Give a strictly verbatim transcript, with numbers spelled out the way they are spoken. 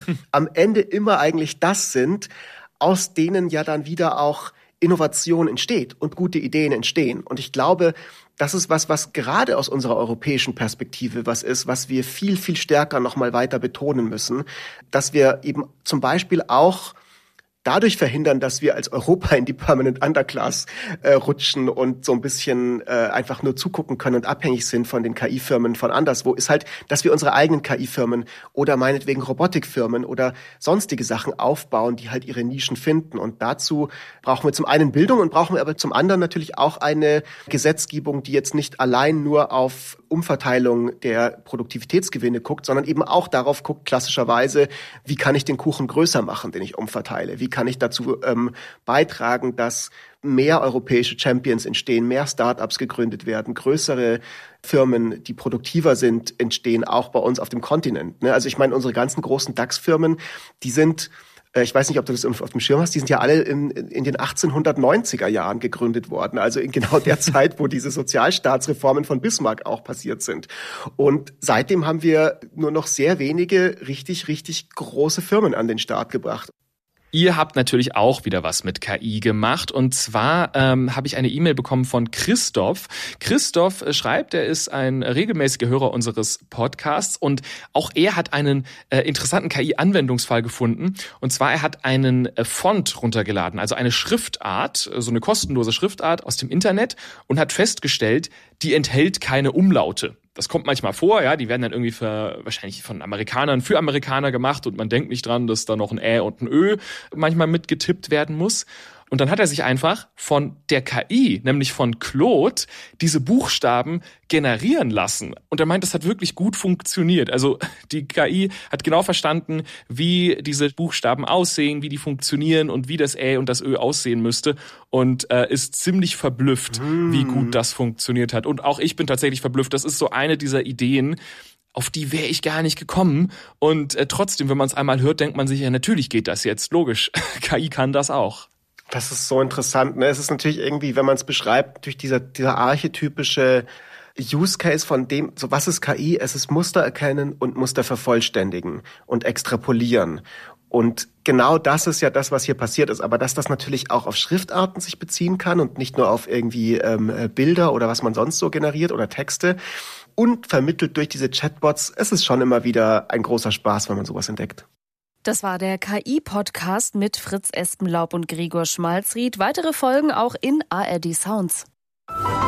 am Ende immer eigentlich das sind, aus denen ja dann wieder auch Innovation entsteht und gute Ideen entstehen. Und ich glaube, das ist was, was gerade aus unserer europäischen Perspektive was ist, was wir viel, viel stärker noch mal weiter betonen müssen, dass wir eben zum Beispiel auch dadurch verhindern, dass wir als Europa in die Permanent Underclass äh, rutschen und so ein bisschen äh, einfach nur zugucken können und abhängig sind von den K I-Firmen von anderswo, ist halt, dass wir unsere eigenen K I-Firmen oder meinetwegen Robotikfirmen oder sonstige Sachen aufbauen, die halt ihre Nischen finden. Und dazu brauchen wir zum einen Bildung und brauchen wir aber zum anderen natürlich auch eine Gesetzgebung, die jetzt nicht allein nur auf Umverteilung der Produktivitätsgewinne guckt, sondern eben auch darauf guckt, klassischerweise, wie kann ich den Kuchen größer machen, den ich umverteile? Wie kann ich dazu ähm, beitragen, dass mehr europäische Champions entstehen, mehr Startups gegründet werden, größere Firmen, die produktiver sind, entstehen, auch bei uns auf dem Kontinent. Ne? Also ich meine, unsere ganzen großen DAX-Firmen, die sind, äh, ich weiß nicht, ob du das auf dem Schirm hast, die sind ja alle in, in den achtzehnhundertneunziger Jahren gegründet worden, also in genau der Zeit, wo diese Sozialstaatsreformen von Bismarck auch passiert sind. Und seitdem haben wir nur noch sehr wenige richtig, richtig große Firmen an den Start gebracht. Ihr habt natürlich auch wieder was mit K I gemacht und zwar ähm, habe ich eine E-Mail bekommen von Christoph. Christoph schreibt, er ist ein regelmäßiger Hörer unseres Podcasts und auch er hat einen äh, interessanten K I-Anwendungsfall gefunden und zwar er hat einen äh, Font runtergeladen, also eine Schriftart, so eine kostenlose Schriftart aus dem Internet und hat festgestellt, die enthält keine Umlaute. Das kommt manchmal vor, ja, die werden dann irgendwie für, wahrscheinlich von Amerikanern für Amerikaner gemacht und man denkt nicht dran, dass da noch ein Ä und ein Ö manchmal mitgetippt werden muss. Und dann hat er sich einfach von der K I, nämlich von Claude, diese Buchstaben generieren lassen. Und er meint, das hat wirklich gut funktioniert. Also die K I hat genau verstanden, wie diese Buchstaben aussehen, wie die funktionieren und wie das Ä und das Ö aussehen müsste. Und äh, ist ziemlich verblüfft, mm. wie gut das funktioniert hat. Und auch ich bin tatsächlich verblüfft. Das ist so eine dieser Ideen, auf die wäre ich gar nicht gekommen. Und äh, trotzdem, wenn man es einmal hört, denkt man sich, ja, natürlich geht das jetzt. Logisch, K I kann das auch. Das ist so interessant. Ne? Es ist natürlich irgendwie, wenn man es beschreibt, durch dieser, dieser archetypische Use Case von dem, so was ist K I? Es ist Muster erkennen und Muster vervollständigen und extrapolieren. Und genau das ist ja das, was hier passiert ist. Aber dass das natürlich auch auf Schriftarten sich beziehen kann und nicht nur auf irgendwie ähm, Bilder oder was man sonst so generiert oder Texte und vermittelt durch diese Chatbots, es ist schon immer wieder ein großer Spaß, wenn man sowas entdeckt. Das war der K I-Podcast mit Fritz Espenlaub und Gregor Schmalzried. Weitere Folgen auch in A R D Sounds.